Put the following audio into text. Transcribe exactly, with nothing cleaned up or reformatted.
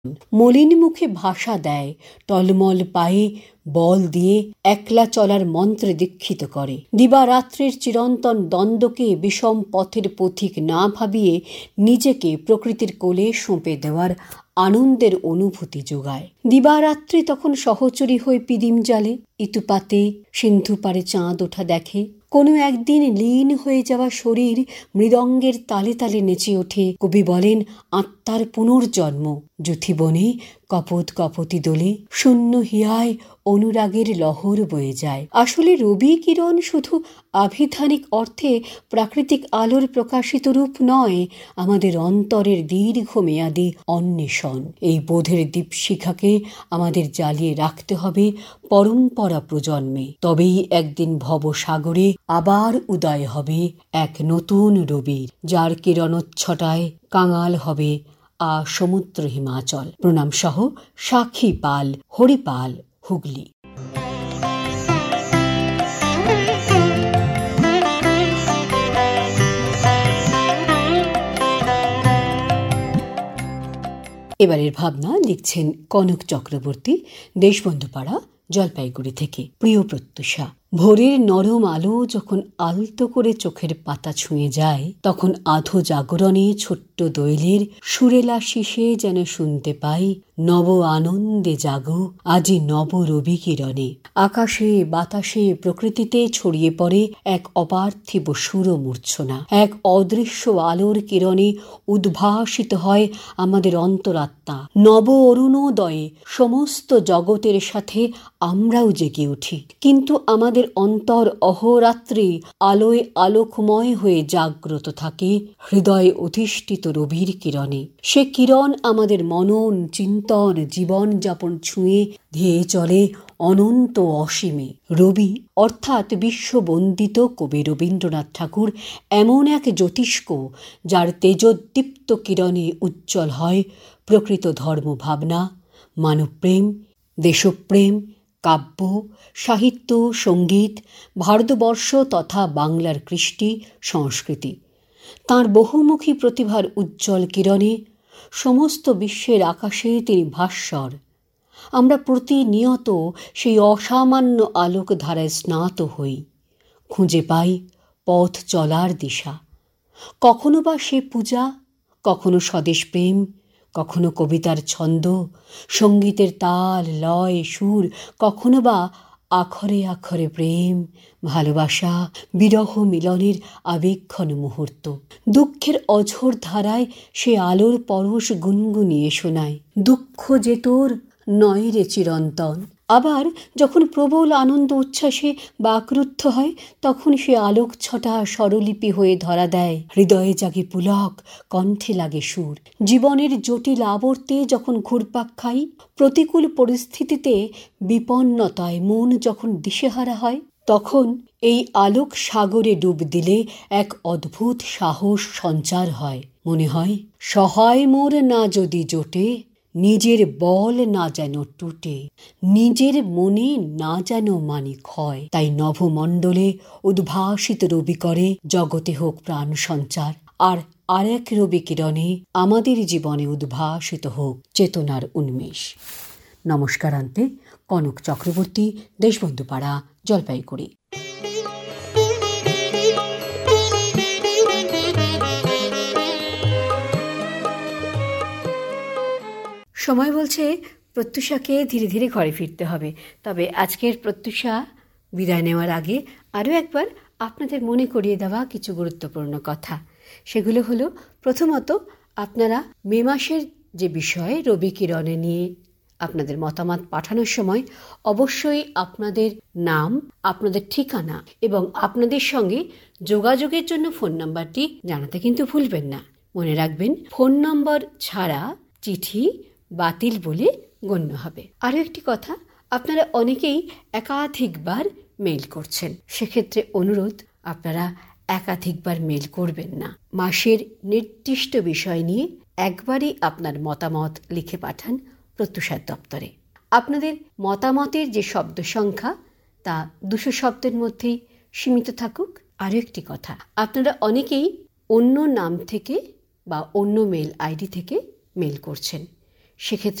মলিন মুখে ভাষা দেয়, টলমল পায়ে বল দিয়ে একলা চলার মন্ত্রে দীক্ষিত করে। দিবারাত্রির চিরন্তন দ্বন্দ্বকে বিষম পথের পথিক না ভাবিয়ে নিজেকে প্রকৃতির কোলে সঁপে দেওয়ার আনন্দের অনুভূতি যোগায়। দিবারাত্রি তখন সহচরী হয়ে পিদিম জালে, ইতুপাতে সিন্ধু পারে চাঁদ ওঠা দেখে। কোনো একদিন লীন হয়ে যাওয়া শরীর মৃদঙ্গের তালে তালে নেচে ওঠে। কবি বলেন আত্মার পুনর্জন্ম। যুথিবনে কপত কপতি দোলে, শূন্য হিয়ায় অনুরাগের লহর বয়ে যায়। আসলে রবি কিরণ শুধু আভিধানিক অর্থে প্রাকৃতিক আলোর প্রকাশিত রূপ নয়, আমাদের অন্তরের দীর্ঘমেয়াদী অন্বেষণ। এই বোধের দীপশিখাকে আমাদের জ্বালিয়ে রাখতে হবে পরম্পরা প্রজন্মে। তবেই একদিন ভবসাগরে আবার উদয় হবে এক নতুন রবির, যার কিরণোচ্ছটায় কাঙাল হবে আ সমুদ্র হিমাচল। প্রণাম সহ সাক্ষী পাল, হরিপাল, হুগলি। এবারের ভাবনা লিখছেন কনক চক্রবর্তী, দেশবন্ধুপাড়া, জলপাইগুড়ি থেকে। প্রিয় প্রত্যুষা, ভোরের নরম আলো যখন আলতো করে চোখের পাতা ছুঁয়ে যায়, তখন আধো জাগরণে ছোট্ট দোয়েলের সুরেলা শিশে যেন শুনতে পাই, নব আনন্দে জাগো আজি নব রবি কিরণে। আকাশে বাতাসে প্রকৃতিতে ছড়িয়ে পড়ে এক অপার্থিব সুর মূর্ছনা। এক অদৃশ্য আলোর কিরণে উদ্ভাসিত হয় আমাদের অন্তরাত্মা। নব অরুণোদয়ে সমস্ত জগতের সাথে আমরাও জেগে উঠি। কিন্তু আমাদের অন্তর অহোরাত্রি আলোয় আলোকময় হয়ে জাগ্রত থাকে হৃদয়ে অধিষ্ঠিত রবির কিরণে। সে কিরণ আমাদের মনন, চিন্তন, জীবন যাপন ছুঁয়ে ধেয়ে চলে অনন্ত অসীমে। রবি অর্থাৎ বিশ্ববন্দিত কবি রবীন্দ্রনাথ ঠাকুর এমন এক জ্যোতিষ্ক, যার তেজোদ্দীপ্ত কিরণে উজ্জ্বল হয় প্রকৃত ধর্মভাবনা, মানবপ্রেম, দেশপ্রেম, কাব্য, সাহিত্য, সঙ্গীত, ভারতবর্ষ তথা বাংলার কৃষ্টি সংস্কৃতি। তাঁর বহুমুখী প্রতিভার উজ্জ্বল কিরণে সমস্ত বিশ্বের আকাশে তিনি ভাস্বর। আমরা প্রতিনিয়ত সেই অসামান্য আলোক ধারায় স্নাত হই, খুঁজে পাই পথ চলার দিশা। কখনো বা সে পূজা, কখনো স্বদেশ প্রেম, কখনো কবিতার ছন্দ, সঙ্গীতের তাল, লয়, সুর, কখনো বা আখরে আখরে প্রেম, ভালোবাসা, বিরহ মিলনের আবেগঘন মুহূর্ত। দুঃখের অঝোর ধারায় সে আলোর পরশ গুনগুনিয়ে শোনায়, দুঃখ যে তোর নয় রে চিরন্তন। আবার যখন প্রবল আনন্দ উচ্ছ্বাসে বাকরুদ্ধ হয়, তখন সে আলোক ছটা স্বরলিপি হয়ে ধরা দেয়। হৃদয়ে জাগে পুলক, কণ্ঠে লাগে সুর। জীবনের জটিল আবর্তে যখন ঘুরপাক খাই, প্রতিকূল পরিস্থিতিতে বিপন্নতায় মন যখন দিশেহারা হয়, তখন এই আলোক সাগরে ডুব দিলে এক অদ্ভুত সাহস সঞ্চার হয়। মনে হয় সহায় মোর না যদি জোটে, নিজের বল না যেন টুটে, নিজের মনে না যেন মানি ক্ষয়। তাই নভমণ্ডলে উদ্ভাসিত রবি করে জগতে হোক প্রাণ সঞ্চার, আর আরেক রবি কিরণে আমাদের জীবনে উদ্ভাসিত হোক চেতনার উন্মেষ। নমস্কারান্তে কনক চক্রবর্তী, দেশবন্ধুপাড়া, জলপাইগুড়ি। সময় বলছে প্রত্যুষাকে ধীরে ধীরে ঘরে ফিরতে হবে। তবে আজকের প্রত্যুষা বিদায় নেওয়ার আগে আরও একবার আপনাদের মনে করিয়ে দেওয়া কিছু গুরুত্বপূর্ণ কথা। সেগুলো হলো, প্রথমত আপনারা মে মাসের যে বিষয়ে রবি কিরণে নিয়ে আপনাদের মতামত পাঠানোর সময় অবশ্যই আপনাদের নাম, আপনাদের ঠিকানা এবং আপনাদের সঙ্গে যোগাযোগের জন্য ফোন নাম্বারটি জানাতে কিন্তু ভুলবেন না। মনে রাখবেন, ফোন নম্বর ছাড়া চিঠি বাতিল বলে গণ্য হবে। আরও একটি কথা, আপনারা অনেকেই একাধিকবার মেইল করছেন। সেক্ষেত্রে অনুরোধ, আপনারা একাধিকবার মেইল করবেন না। মাসের নির্দিষ্ট বিষয় নিয়ে একবারই আপনার মতামত লিখে পাঠান প্রত্যুষার দপ্তরে। আপনাদের মতামতের যে শব্দ সংখ্যা তা দুশো শব্দের মধ্যেই সীমিত থাকুক। আরও একটি কথা, আপনারা অনেকেই অন্য নাম থেকে বা অন্য মেল আইডি থেকে মেল করছেন। সেক্ষেত্রে